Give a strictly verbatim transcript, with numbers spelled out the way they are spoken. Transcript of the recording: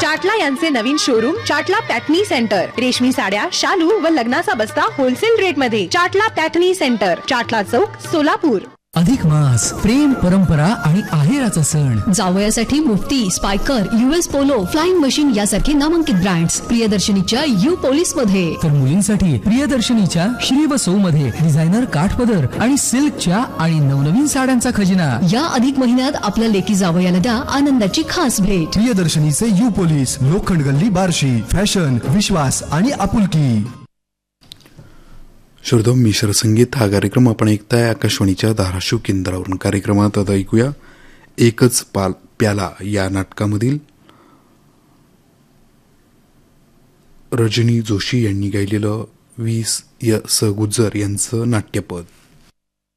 चाटला यांचे नवीन showroom चाटला पॅटनी centre. रेशमी साड्या, शालू व लग्नाचा बस्ता होलसेल रेट मध्ये. चाटला पॅटनी सेंटर, चाटला चौक, सोलापूर. अधिक मास, प्रेम, परंपरा आणि आहेराचा सण. जावयासाठी Mufti, स्पायकर, US polo, flying machine यासारखे नामांकित ब्रँड्स प्रियदर्शनीच्या यू पोलीस मध्ये. तर मुलींसाठी प्रियदर्शनीच्या श्री व सौ मध्ये डिझायनर काठपदर आणि सिल्कच्या आणि नवनवीन साड्यांचा खजिना. या अधिक महिन्यात आपल्या लेकी जावयाला द्या आनंदाची खास भेट. प्रियदर्शनीचे यू पोलीस, लोखंड गल्ली, बार्शी. फॅशन, विश्वास आणि आपुलकी. श्रोतो, मिश्र संगीत हा कार्यक्रम आपण ऐकताय आकाशवाणीच्या धाराशिव केंद्रावरून. कार्यक्रमात आता ऐकूया एकच पाल प्याला या नाटकामधील रजनी जोशी यांनी गायलेलं वीस य स गुज्जर यांचं नाट्यपद.